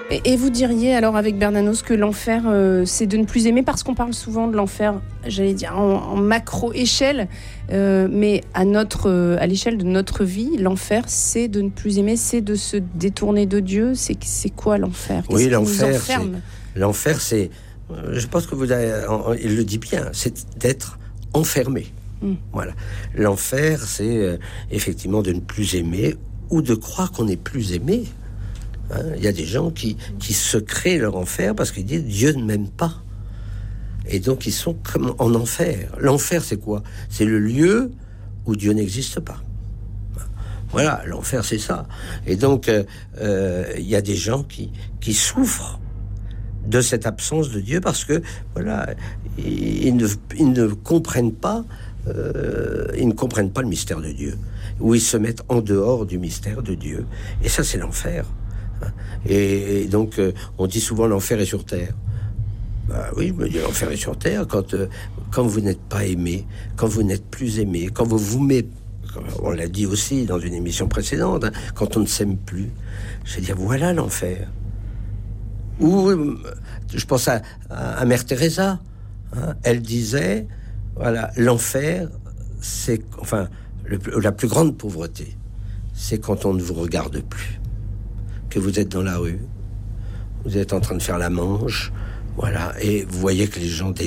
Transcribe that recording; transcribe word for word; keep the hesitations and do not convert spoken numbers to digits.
Et, et vous diriez alors avec Bernanos que l'enfer, euh, c'est de ne plus aimer, parce qu'on parle souvent de l'enfer, j'allais dire en, en macro-échelle, euh, mais à, notre, euh, à l'échelle de notre vie, l'enfer, c'est de ne plus aimer, c'est de se détourner de Dieu. C'est, c'est quoi l'enfer? Qu'est-ce Oui, qui l'enfer, nous enferme? c'est, l'enfer, c'est, euh, je pense que vous avez, il le dit bien, c'est d'être enfermé. Mmh. Voilà. L'enfer, c'est euh, effectivement de ne plus aimer ou de croire qu'on n'est plus aimé. Hein, il y a des gens qui, qui se créent leur enfer parce qu'ils disent Dieu ne m'aime pas. Et donc ils sont comme en enfer. L'enfer, c'est quoi? C'est le lieu où Dieu n'existe pas. Voilà, l'enfer, c'est ça. Et donc, euh, euh, il y a des gens qui, qui souffrent de cette absence de Dieu parce que, voilà, ils, ils, ne, ils ne comprennent pas Euh, ils ne comprennent pas le mystère de Dieu, où ils se mettent en dehors du mystère de Dieu. Et ça, c'est l'enfer. Et, et donc, euh, on dit souvent l'enfer est sur terre. Bah oui, je me dis l'enfer est sur terre quand, euh, quand vous n'êtes pas aimé, quand vous n'êtes plus aimé, quand vous vous mettez, on l'a dit aussi dans une émission précédente, hein, quand on ne s'aime plus. Je veux dire, voilà l'enfer. Ou, euh, je pense à, à, à Mère Teresa. Hein, elle disait... Voilà, l'enfer, c'est, enfin, le, la plus grande pauvreté, c'est quand on ne vous regarde plus, que vous êtes dans la rue, vous êtes en train de faire la manche, voilà, et vous voyez que les gens